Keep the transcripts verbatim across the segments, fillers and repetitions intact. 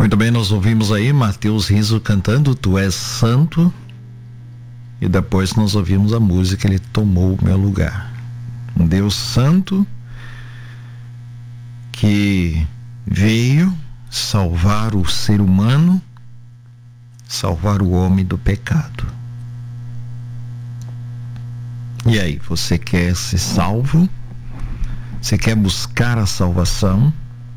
Muito bem, nós ouvimos aí Mateus Rizzo cantando Tu és santo, e depois nós ouvimos a música Ele tomou o meu lugar. Um Deus santo que veio salvar o ser humano, salvar o homem do pecado. E aí, você quer ser salvo? Você quer buscar a salvação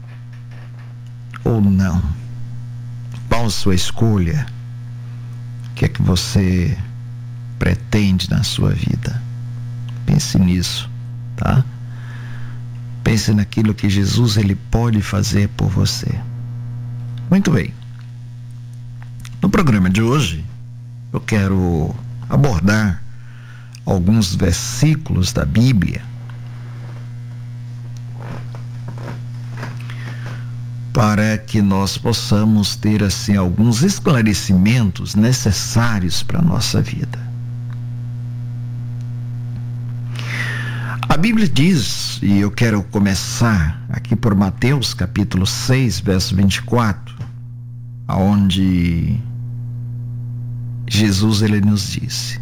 ou não? Qual a sua escolha? O que é que você pretende na sua vida? Pense nisso, tá? Pense naquilo que Jesus ele pode fazer por você. Muito bem. No programa de hoje, eu quero abordar alguns versículos da Bíblia para que nós possamos ter assim alguns esclarecimentos necessários para a nossa vida. A Bíblia diz, e eu quero começar aqui por Mateus capítulo seis, verso vinte e quatro, onde Jesus ele nos disse: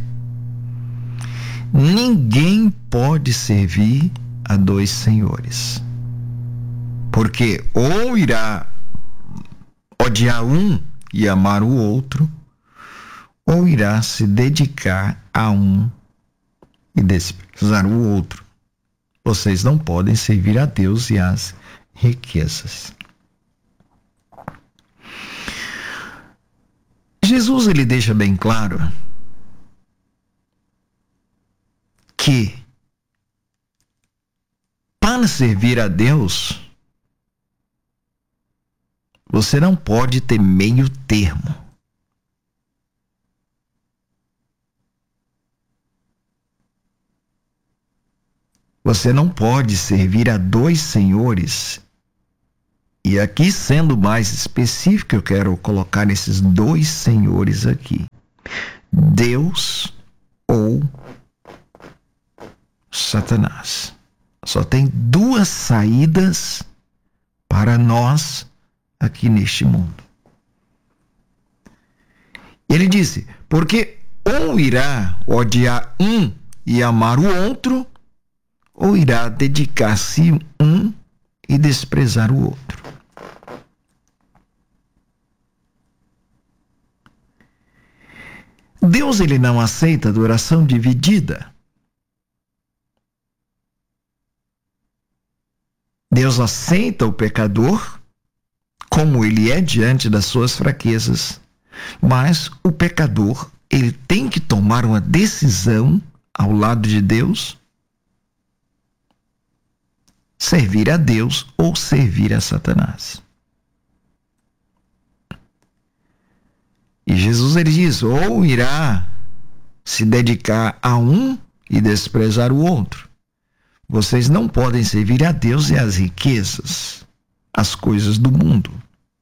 ninguém pode servir a dois senhores, porque ou irá odiar um e amar o outro, ou irá se dedicar a um e desprezar o outro. Vocês não podem servir a Deus e às riquezas. Jesus ele deixa bem claro que para servir a Deus você não pode ter meio termo. Você não pode servir a dois senhores. E aqui, sendo mais específico, eu quero colocar esses dois senhores aqui: Deus ou Satanás. Só tem duas saídas para nós aqui neste mundo. Ele disse: porque ou irá odiar um e amar o outro, ou irá dedicar-se um e desprezar o outro. Deus ele não aceita adoração dividida. Deus aceita o pecador como ele é diante das suas fraquezas, mas o pecador ele tem que tomar uma decisão ao lado de Deus: servir a Deus ou servir a Satanás. E Jesus ele diz: ou irá se dedicar a um e desprezar o outro. Vocês não podem servir a Deus e às riquezas, as coisas do mundo.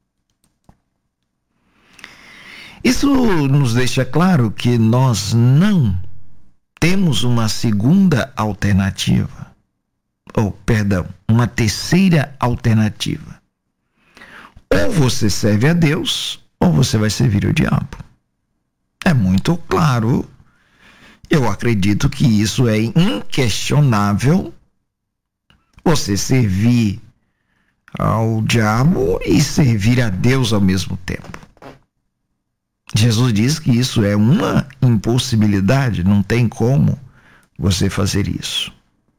Isso nos deixa claro que nós não temos uma segunda alternativa. Ou, perdão, uma terceira alternativa. Ou você serve a Deus, ou você vai servir o diabo. É muito claro. Eu acredito que isso é inquestionável. Você servir ao diabo e servir a Deus ao mesmo tempo. Jesus diz que isso é uma impossibilidade, não tem como você fazer isso.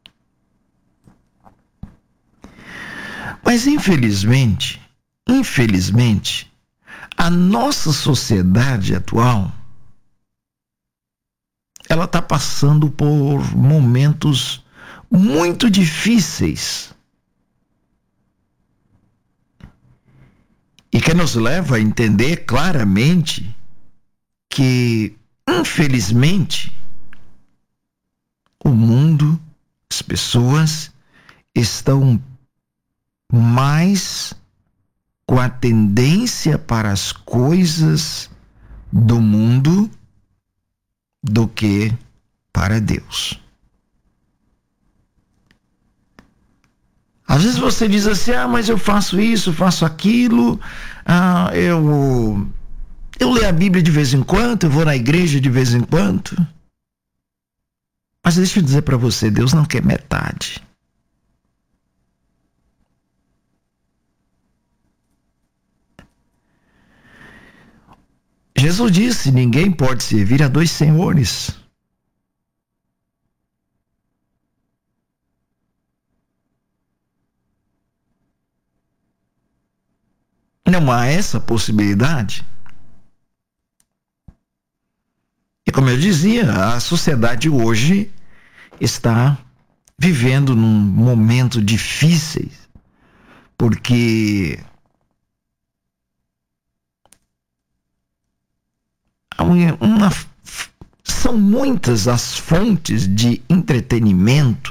Mas infelizmente, infelizmente, a nossa sociedade atual, ela está passando por momentos muito difíceis e que nos leva a entender claramente que, infelizmente, o mundo, as pessoas estão mais com a tendência para as coisas do mundo do que para Deus. Às vezes você diz assim, ah, mas eu faço isso, faço aquilo, ah, eu, eu leio a Bíblia de vez em quando, eu vou na igreja de vez em quando. Mas deixa eu dizer para você, Deus não quer metade. Jesus disse, ninguém pode servir a dois senhores. Não há essa possibilidade. E como eu dizia, a sociedade hoje está vivendo num momento difícil, porque uma, são muitas as fontes de entretenimento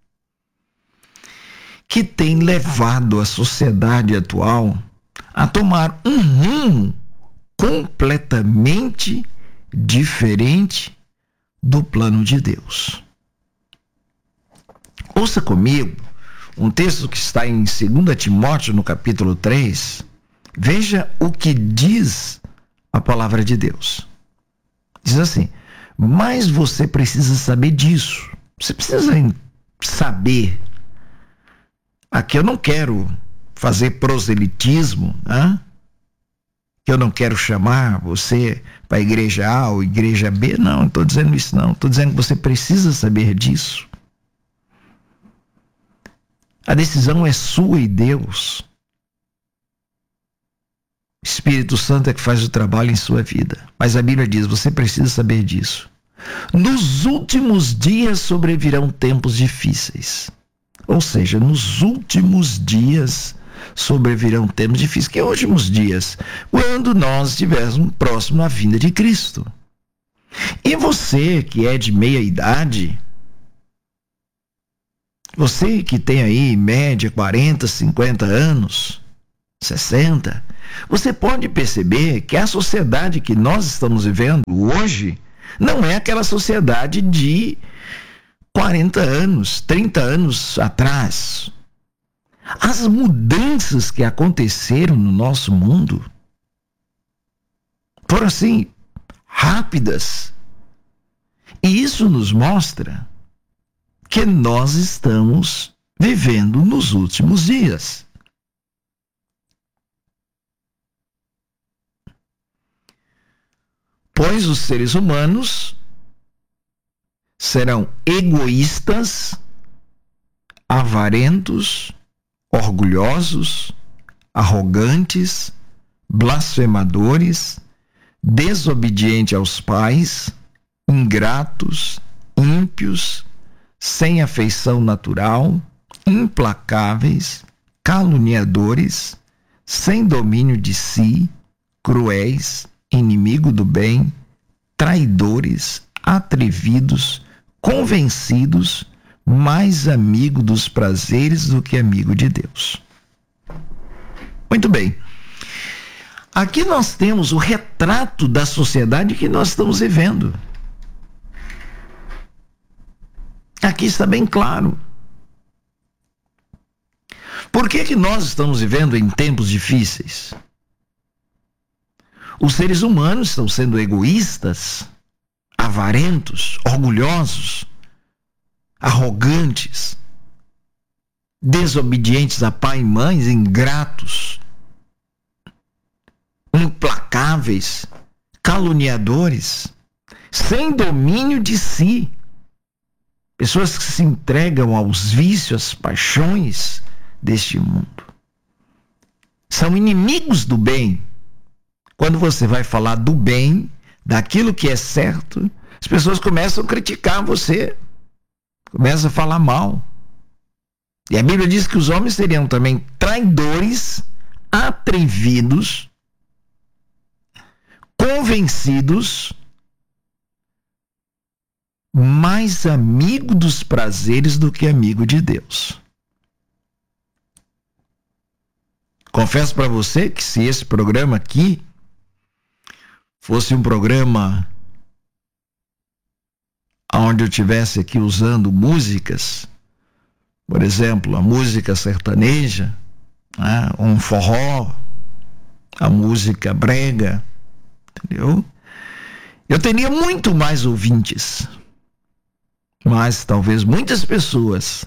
que têm levado a sociedade atual a tomar um rumo completamente diferente do plano de Deus. Ouça comigo um texto que está em dois Timóteo, no capítulo três. Veja o que diz a palavra de Deus. Diz assim, mas você precisa saber disso. Você precisa saber. Aqui eu não quero fazer proselitismo, né? Que eu não quero chamar você para a igreja A ou igreja B. Não, não estou dizendo isso não. Estou dizendo que você precisa saber disso. A decisão é sua e Deus. O Espírito Santo é que faz o trabalho em sua vida. Mas a Bíblia diz, você precisa saber disso. Nos últimos dias sobrevirão tempos difíceis. Ou seja, nos últimos dias sobrevirão tempos difíceis. Que últimos dias? Quando nós estivermos próximo à vinda de Cristo. E você que é de meia idade, você que tem aí em média quarenta, cinquenta anos, sessenta, você pode perceber que a sociedade que nós estamos vivendo hoje não é aquela sociedade de quarenta anos, trinta anos atrás. As mudanças que aconteceram no nosso mundo foram assim, rápidas. E isso nos mostra que nós estamos vivendo nos últimos dias. Pois os seres humanos serão egoístas, avarentos, orgulhosos, arrogantes, blasfemadores, desobedientes aos pais, ingratos, ímpios, sem afeição natural, implacáveis, caluniadores, sem domínio de si, cruéis, inimigo do bem, traidores, atrevidos, convencidos, mais amigo dos prazeres do que amigo de Deus. Muito bem. Aqui nós temos o retrato da sociedade que nós estamos vivendo. Aqui está bem claro. Por que que nós estamos vivendo em tempos difíceis? Os seres humanos estão sendo egoístas, avarentos, orgulhosos, arrogantes, desobedientes a pai e mãe, ingratos, implacáveis, caluniadores, sem domínio de si. Pessoas que se entregam aos vícios, às paixões deste mundo. São inimigos do bem. Quando você vai falar do bem, daquilo que é certo, as pessoas começam a criticar você. Começam a falar mal. E a Bíblia diz que os homens seriam também traidores, atrevidos, convencidos, mais amigo dos prazeres do que amigo de Deus. Confesso para você que se esse programa aqui fosse um programa onde eu estivesse aqui usando músicas por exemplo, a música sertaneja, né? Um forró, a música brega, entendeu? Eu teria muito mais ouvintes, mas talvez muitas pessoas,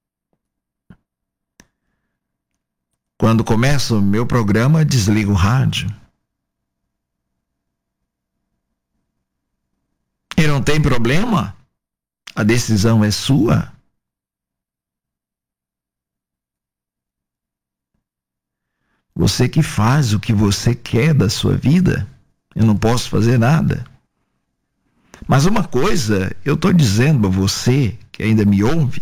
quando começa o meu programa, desliga o rádio. E não tem problema, a decisão é sua. Você que faz o que você quer da sua vida. Eu não posso fazer nada. Mas uma coisa eu estou dizendo a você que ainda me ouve,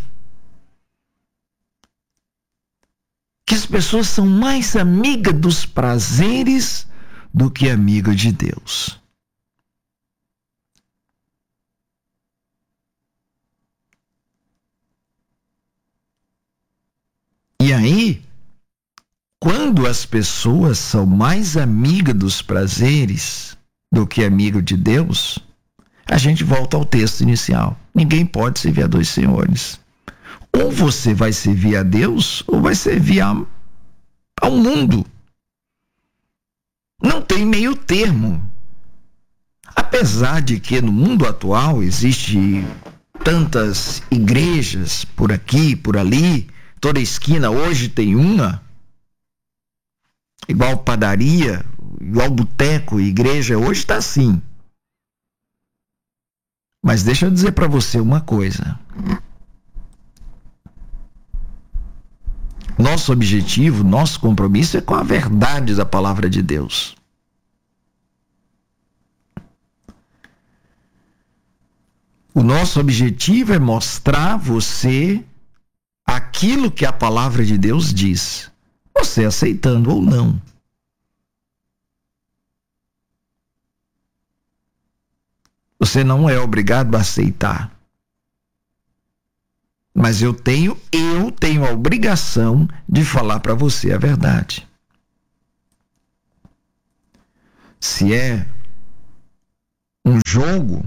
que as pessoas são mais amigas dos prazeres do que amigas de Deus. E aí, quando as pessoas são mais amigas dos prazeres do que amigo de Deus, a gente volta ao texto inicial. Ninguém pode servir a dois senhores. Ou você vai servir a Deus, ou vai servir a, ao mundo. Não tem meio termo. Apesar de que no mundo atual existe tantas igrejas por aqui, por ali, toda esquina hoje tem uma, igual padaria, igual boteco, igreja, hoje está assim. Mas deixa eu dizer para você uma coisa. Nosso objetivo, nosso compromisso é com a verdade da palavra de Deus. O nosso objetivo é mostrar a você aquilo que a palavra de Deus diz, você aceitando ou não. Você não é obrigado a aceitar. Mas eu tenho, eu tenho a obrigação de falar para você a verdade. Se é um jogo,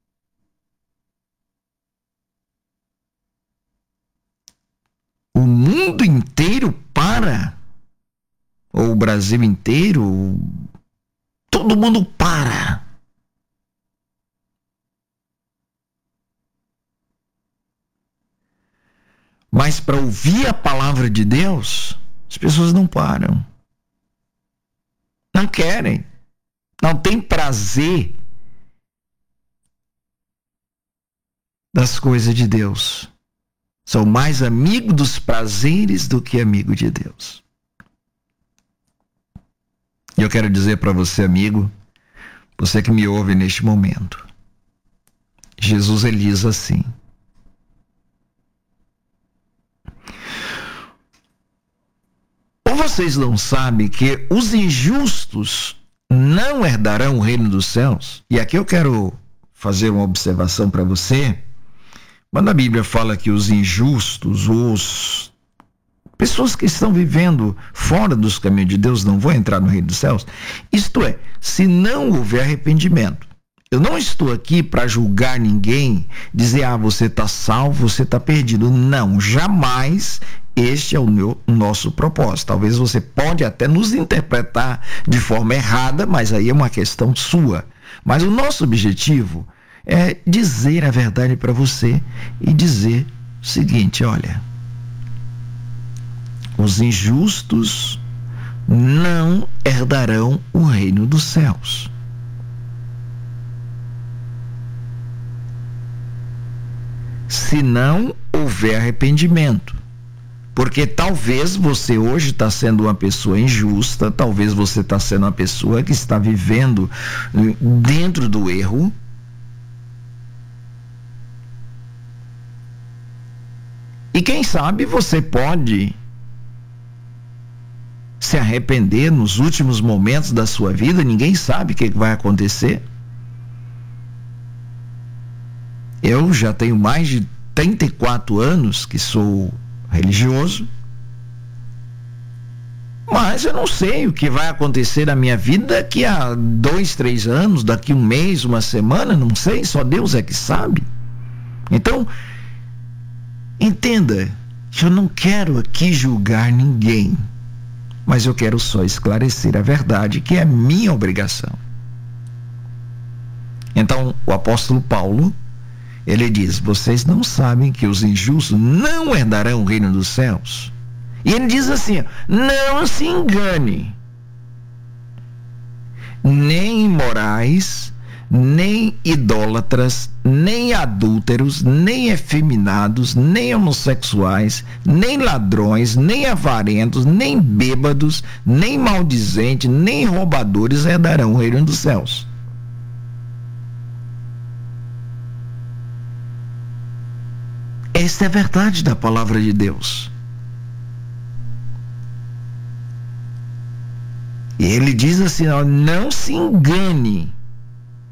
o mundo inteiro para, ou o Brasil inteiro, todo mundo para. Mas para ouvir a palavra de Deus, as pessoas não param. Não querem. Não tem prazer das coisas de Deus. São mais amigos dos prazeres do que amigo de Deus. E eu quero dizer para você, amigo, você que me ouve neste momento, Jesus ele diz assim: ou vocês não sabem que os injustos não herdarão o reino dos céus? E aqui eu quero fazer uma observação para você. Quando a Bíblia fala que os injustos, os pessoas que estão vivendo fora dos caminhos de Deus não vão entrar no reino dos céus, isto é, se não houver arrependimento. Eu não estou aqui para julgar ninguém, dizer, ah, você está salvo, você está perdido. Não, jamais este é o, meu, o nosso propósito. Talvez você pode até nos interpretar de forma errada, mas aí é uma questão sua. Mas o nosso objetivo é dizer a verdade para você e dizer o seguinte: olha, os injustos não herdarão o reino dos céus. Se não houver arrependimento. Porque talvez você hoje está sendo uma pessoa injusta, talvez você está sendo uma pessoa que está vivendo dentro do erro. E quem sabe você pode se arrepender nos últimos momentos da sua vida, ninguém sabe o que vai acontecer. Eu já tenho mais de trinta e quatro anos que sou religioso, mas eu não sei o que vai acontecer na minha vida daqui a dois, três anos, daqui um mês, uma semana, não sei, só Deus é que sabe. Então, entenda Eu não quero aqui julgar ninguém, mas eu quero só esclarecer a verdade, que é minha obrigação. Então, o apóstolo Paulo, ele diz: vocês não sabem que os injustos não herdarão o reino dos céus? E ele diz assim: não se engane, nem imorais, nem idólatras, nem adúlteros, nem efeminados, nem homossexuais, nem ladrões, nem avarentos, nem bêbados, nem maldizentes, nem roubadores herdarão o reino dos céus. Esta é a verdade da palavra de Deus. E ele diz assim: ó, não se engane,